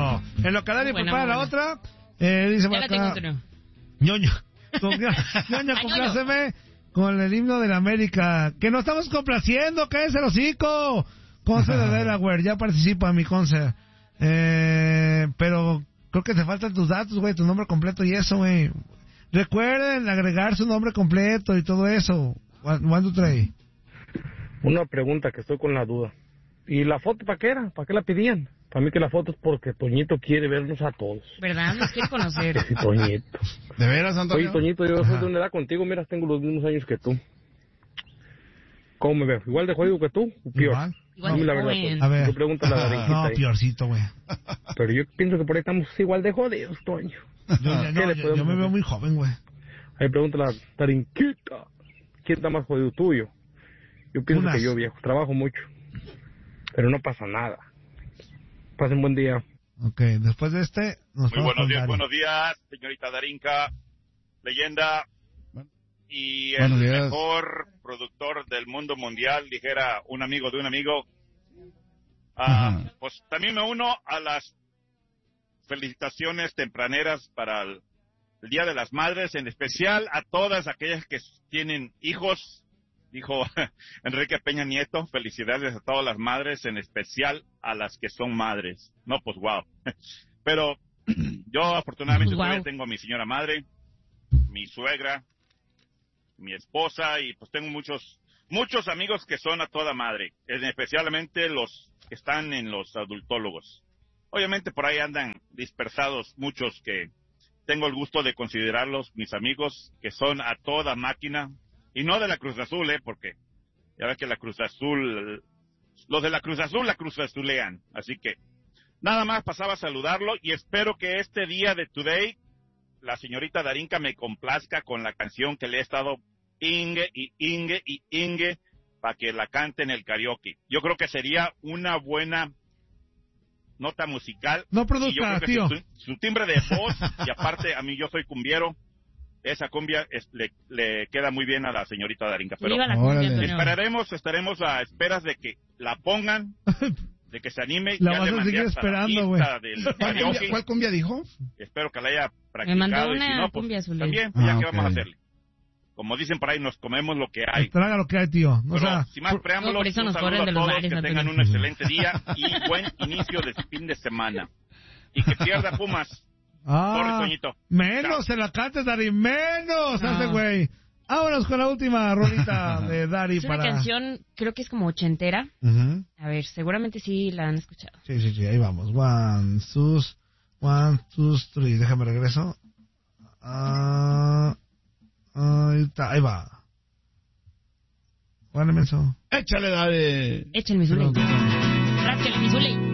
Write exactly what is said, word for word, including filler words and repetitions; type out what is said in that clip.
Eso. En lo que Dari Buena, prepara la buena. otra, eh, dice Ya por la acá... tengo, Antonio. Ñoño. Con- Ñoño, compláceme con el himno de la América. Que no estamos complaciendo, cállese el hocico. Conce de Delaware, ya participa mi Conce. Eh, pero creo que te faltan tus datos, güey, tu nombre completo y eso, güey. Recuerden agregar su nombre completo y todo eso. ¿Cuándo trae? Una pregunta que estoy con la duda. ¿Y la foto para qué era? ¿Para qué la pedían? Para mí que la foto es porque Toñito quiere vernos a todos. ¿Verdad? Nos quiere conocer. Que sí, Toñito. ¿De veras, Antonio? Oye, Toñito, yo soy de una edad contigo, mira, tengo los mismos años que tú. ¿Cómo me veo? ¿Igual de jodido que tú? ¿O peor? Igual. Igual Dime de la verdad, joven. Toño. A ver. Tú pregúntale a la Darinquita No, ahí. peorcito, güey. Pero yo pienso que por ahí estamos igual de jodidos, Toño. Yo, ya- ¿Qué no, le yo, podemos yo me veo hacer? muy joven, güey. Ahí pregúntale a la Darinquita. ¿Quién está más jodido, tuyo? Yo pienso Unas. que yo, viejo. Trabajo mucho. Pero no pasa nada. Pasen buen día. Ok, después de este, nos Muy vamos buenos con días, Dari. buenos días, señorita Darinka, leyenda y el Buenos días. mejor productor del mundo mundial, dijera un amigo de un amigo. Ah, Ajá. pues también me uno a las felicitaciones tempraneras para el, el Día de las Madres, en especial a todas aquellas que tienen hijos, dijo Enrique Peña Nieto. Felicidades a todas las madres, en especial a las que son madres. No, pues wow. Pero yo afortunadamente Wow. todavía tengo a mi señora madre, mi suegra, mi esposa, y pues tengo muchos muchos amigos que son a toda madre, en especialmente los que están en los adultólogos. Obviamente por ahí andan dispersados muchos que tengo el gusto de considerarlos mis amigos, que son a toda máquina, y no de la Cruz Azul, eh, porque ya ves que la Cruz Azul, los de la Cruz Azul la Cruz Azulean, así que nada más pasaba a saludarlo, y espero que este día de Today la señorita Darinka me complazca con la canción que le he estado ingue y ingue y ingue para que la cante en el karaoke. Yo creo que sería una buena nota musical. No Y yo produzca, creo que tío. Su, su timbre de voz, y aparte a mí yo soy cumbiero, esa cumbia es- le, le queda muy bien a la señorita Darinka. Pero Viva la cumbia, Órale. Antonio. esperaremos, estaremos a esperas de que la pongan, de que se anime. La Ya vas le a mandé seguir hasta la esperando, pista del ¿Cuál cumbia, karaoke. cuál cumbia dijo? Espero que la haya Me practicado. mandó Y si una no, pues cumbia azul. también, pues Ah, ya que ok. vamos a hacerle. Como dicen por ahí, nos comemos lo que hay. Traga lo que hay, tío. O Pero sea, sin más por- preámbulos, No, por eso un nos saludo corren a de los todos, bares, que Antonio. tengan un excelente día y buen inicio de fin de semana. Y que pierda Pumas. Sorry, ah, Toñito. menos se la cantes, Dari, menos, No. hace güey. Vámonos con la última rolita de Dari Es una para... canción, creo que es como ochentera. Ujú. A ver, seguramente sí la han escuchado. Sí, sí, sí, ahí vamos. One, two, one, two, three. Déjame regreso. Ah, ahí está, ahí va. Juan Emerson. Échale, dale. Echa el misule. Rasca el misule.